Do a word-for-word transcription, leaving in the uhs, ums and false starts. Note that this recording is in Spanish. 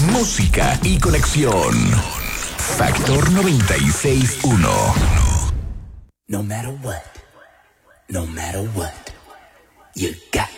música y conexión. Factor noventa y seis punto uno. No matter what, no matter what, you got